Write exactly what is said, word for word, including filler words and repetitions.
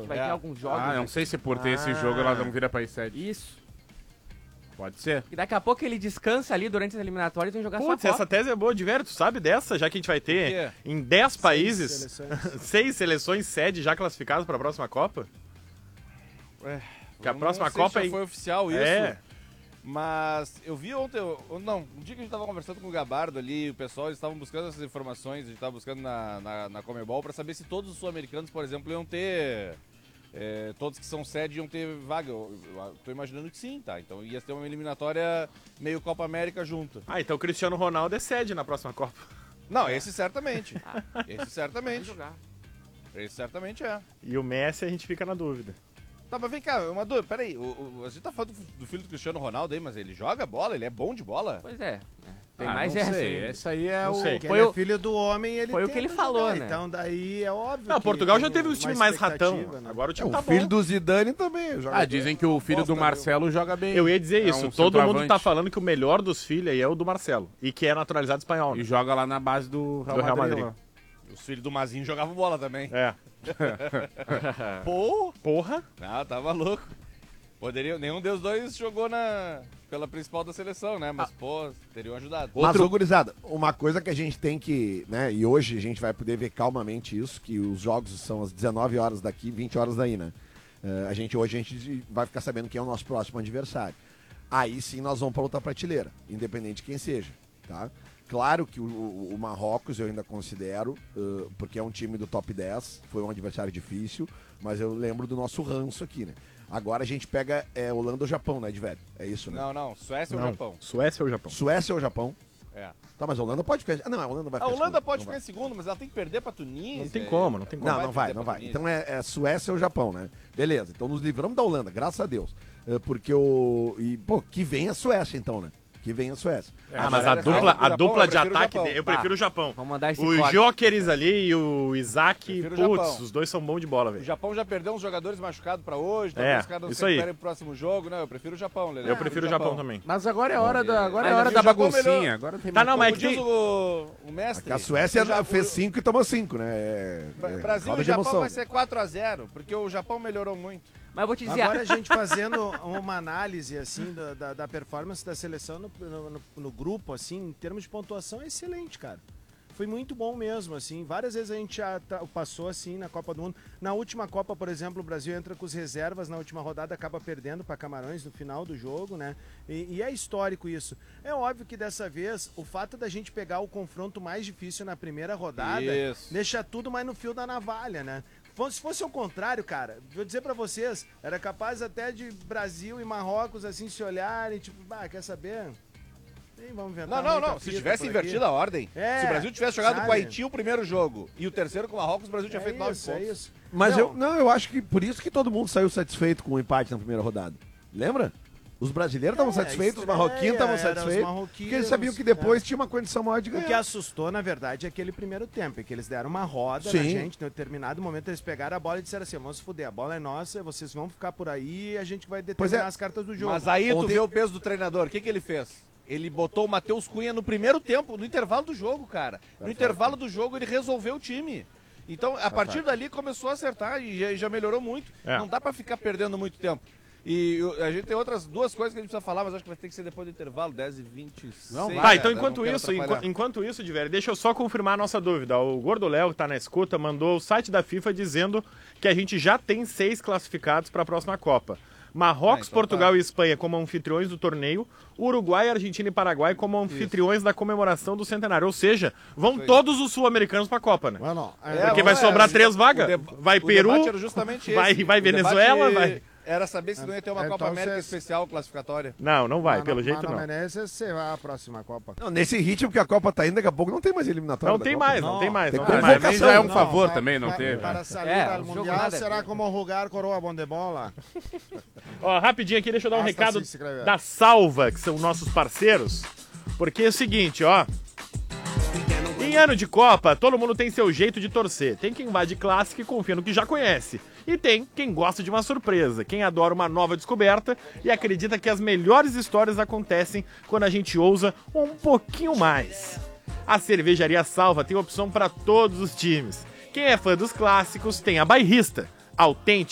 vai É. ter alguns jogos. Ah, não sei se por ter esse jogo ela não vira pra sede. Isso. Pode ser. E daqui a pouco ele descansa ali durante as eliminatórias e vão jogar Putz, só a essa Copa. tese é boa, Diverto, tu sabe dessa? Já que a gente vai ter em dez países, seleções. seis seleções sede já classificadas para a próxima Copa? Ué, Que a eu próxima não sei Copa se é já em- foi oficial isso. É. Mas eu vi ontem, eu- não, um dia que a gente tava conversando com o Gabardo ali, o pessoal, eles estavam buscando essas informações, a gente tava buscando na, na, na Comebol pra saber se todos os sul-americanos, por exemplo, iam ter, é, todos que são sede iam ter vaga. Eu, eu tô imaginando que sim, tá? Então ia ter uma eliminatória meio Copa América junto. Ah, então o Cristiano Ronaldo é sede na próxima Copa. Não, esse certamente. Esse Vai certamente. jogar. Esse certamente é. E o Messi a gente fica na dúvida. Tá, mas vem cá, uma dúvida, peraí, o, o, a gente tá falando do, do filho do Cristiano Ronaldo aí, mas ele joga bola? Ele é bom de bola? Pois é. Tem Ah, mais não essa. sei. aí. Esse aí é Não o... sei. Porque Foi ele o- é filho do homem, ele foi o tenta que ele falou, jogar, né? Então daí é óbvio Não, que Portugal já tem teve uma os times mais ratão. expectativa, né? Agora o É, time o tá filho bom. do Zidane também joga Ah, bem. dizem que o filho do Bosta, Marcelo joga bem. Eu ia dizer É isso, um todo mundo centroavante. tá falando que o melhor dos filhos aí é o do Marcelo. E que é naturalizado espanhol. E Né? joga lá na base do Real, Do Real Madrid. Madrid. lá. Os filhos do Mazinho jogavam bola também. É. Pô! Porra. Ah, tava louco. Poderia, nenhum dos dois jogou na, pela principal da seleção, né? Mas, pô, teriam ajudado. Mas, ô, gurizada, uma coisa que a gente tem que, né, e hoje a gente vai poder ver calmamente isso, que os jogos são às dezenove horas daqui, vinte horas daí, né? Eh, a gente, hoje a gente vai ficar sabendo quem é o nosso próximo adversário. Aí sim nós vamos para outra prateleira, independente de quem seja, tá? Claro que o, o- o Marrocos eu ainda considero, eh, porque é um time do top dez, foi um adversário difícil, mas eu lembro do nosso ranço aqui, né? Agora a gente pega é, Holanda ou Japão, né, de velho? É isso, né? Não, não, Suécia ou Não. Japão? Suécia ou Japão? Suécia ou Japão? É. Tá, mas a Holanda pode ficar. Ah, não, a Holanda vai A ficar em Holanda segundo, pode não ficar vai. em segundo, mas ela tem que perder pra Tunísia. Não tem como, não tem como. Não, não vai, perder não pra vai. Tunísia. Então é, é Suécia ou Japão, né? Beleza, então nos livramos da Holanda, graças a Deus. É, porque o. E, pô, que vem a Suécia, então, né? Que vem a Suécia. Ah, mas a Agora, dupla, do a Japão, dupla eu de prefiro o ataque, Japão. eu prefiro o Japão. Vamos mandar esse O corte. Jóqueres ali e o Isaac, Prefiro o putz, Japão. os dois são bons de bola, O velho. Japão já perdeu uns jogadores machucados pra hoje, É, talvez os caras não isso se aí. recuperem pro próximo jogo. Não, eu prefiro o Japão, Lelê. Eu prefiro o Japão também. Mas agora é hora da, agora é Mas hora o da Japão baguncinha. melhor. Agora tem Tá, mais não, mas é Como que diz tem... o, o mestre... A Suécia o Ja- fez o- cinco e tomou cinco, né? É, Bra- é, Brasil roda e de Japão emoção. vai ser quatro a zero, porque o Japão melhorou muito. Mas eu vou te dizer. Agora a gente fazendo uma análise assim da, da, da performance da seleção no, no, no- no grupo, assim, em termos de pontuação, é excelente, cara. Foi muito bom mesmo, assim. Várias vezes a gente já tá- passou assim na Copa do Mundo. Na última Copa, por exemplo, o Brasil entra com os reservas, na última rodada acaba perdendo para Camarões no final do jogo, né? E, e é histórico isso. É óbvio que dessa vez, o fato da gente pegar o confronto mais difícil na primeira rodada Isso. deixa tudo mais no fio da navalha, né? Fo- Se fosse ao contrário, cara, vou dizer pra vocês, era capaz até de Brasil e Marrocos assim se olharem, tipo, bah, quer saber? Ih, vamos inventar Não, não, muita não. Se fita tivesse por invertido a aqui. ordem, É, se o Brasil tivesse jogado sabe? com o Haiti o primeiro jogo e o terceiro com o Marrocos, o Brasil tinha É feito nove isso, é pontos. isso. Mas Não, eu, não, eu acho que por isso que todo mundo saiu satisfeito com o empate na primeira rodada. Lembra? Os brasileiros estavam É, satisfeitos, os estreia, marroquinos estavam era os satisfeitos. marroquinos, Porque eles sabiam que depois tinha uma condição maior de O que ganhar. assustou, na verdade, é aquele primeiro tempo, é que eles deram uma roda Sim. na gente, em determinado momento eles pegaram a bola e disseram assim, vamos se fuder, a bola é nossa, vocês vão ficar por aí e a gente vai determinar é. as cartas do jogo. Mas aí tu Ontem- vê o peso do treinador. O que, que ele fez? Ele botou o Matheus Cunha no primeiro tempo, no intervalo do jogo, cara. No intervalo do jogo ele resolveu o time. Então, a partir dali começou a acertar e já, já melhorou muito. É. Não dá pra ficar perdendo muito tempo. E eu- a gente tem outras duas coisas que a gente precisa falar, mas acho que vai ter que ser depois do intervalo, dez e vinte e seis. Não, vai. Tá, então né? enquanto Não quero isso, enqu- atrapalhar. enquanto isso, Diverio, deixa eu só confirmar a nossa dúvida. O Gordo Léo, que tá na escuta, mandou o site da FIFA dizendo que a gente já tem seis classificados para a próxima Copa. Marrocos, Ah, então Portugal tá. e Espanha como anfitriões do torneio, Uruguai, Argentina e Paraguai como anfitriões da comemoração do centenário. Ou seja, vão aí. todos os sul-americanos pra Copa, né? Mano, É, Porque vamos vai lá, sobrar o três vagas. deba- Vai o Peru, debate era justamente vai- esse. vai O Venezuela, debate vai- Era saber se não ia ter uma Então Copa América vocês- especial classificatória. Não, não vai, Mano, pelo jeito Mano não. Menezes, você vai à próxima Copa. Não, nesse ritmo que a Copa tá indo, daqui a pouco não tem mais eliminatória. Não da tem Copa. mais, não Não, tem mais. tem não que tem Mas mais. também já é um Não, favor pa- também, não pa- teve. Para salir É, ao o jogo Mundial nada a será ver. como jogar coroa bom de bola. Ó, rapidinho aqui, deixa eu dar um Basta recado se inscrever. da Salva, que são nossos parceiros. Porque é o seguinte, ó. Em ano de Copa, todo mundo tem seu jeito de torcer. Tem quem vai de clássico e confia no que já conhece. E tem quem gosta de uma surpresa, quem adora uma nova descoberta e acredita que as melhores histórias acontecem quando a gente ousa um pouquinho mais. A Cervejaria Salva tem opção para todos os times. Quem é fã dos clássicos tem a bairrista, autêntica,